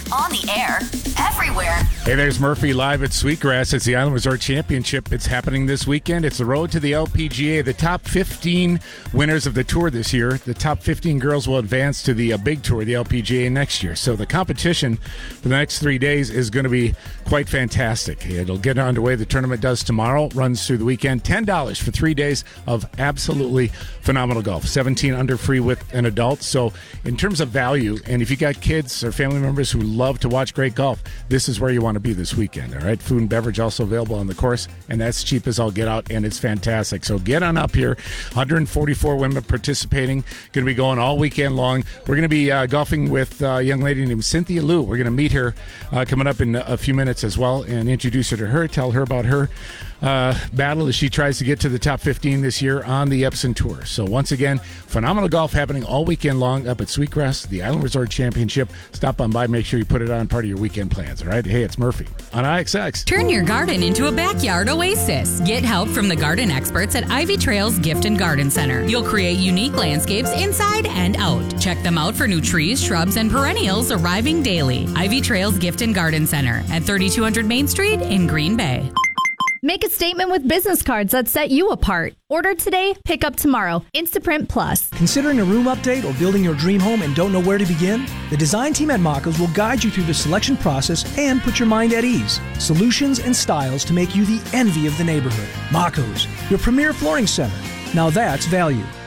On the air. Everywhere. Hey, there's Murphy live at Sweetgrass. It's the Island Resort Championship. It's happening this weekend. It's the road to the LPGA. The top 15 winners of the tour this year, the top 15 girls will advance to the big tour, the LPGA, next year. So the competition for the next 3 days is going to be quite fantastic. It'll get underway. The tournament does tomorrow, runs through the weekend. $10 for 3 days of absolutely phenomenal golf. 17 under free with an adult. So in terms of value, and if you got kids or family members who love to watch great golf, this is where you want to be this weekend, all right? Food and beverage also available on the course, and that's cheap as all get out, and it's fantastic. So get on up here. 144 women participating. Going to be going all weekend long. We're going to be golfing with a young lady named Cynthia Liu. We're going to meet her coming up in a few minutes as well and introduce her to her, tell her about her battle as she tries to get to the top 15 this year on the Epson Tour. So once again, phenomenal golf happening all weekend long up at Sweetgrass, the Island Resort Championship. Stop on by, make sure you put it on part of your weekend plans, all right? Hey, it's Murphy on IXX. Turn your garden into a backyard oasis. Get help from the garden experts at Ivy Trails Gift and Garden Center. You'll create unique landscapes inside and out. Check them out for new trees, shrubs, and perennials arriving daily. Ivy Trails Gift and Garden Center at 3200 Main Street in Green Bay. Make a statement with business cards that set you apart. Order today, pick up tomorrow. Instaprint Plus. Considering a room update or building your dream home and don't know where to begin? The design team at Maco's will guide you through the selection process and put your mind at ease. Solutions and styles to make you the envy of the neighborhood. Maco's, your premier flooring center. Now that's value.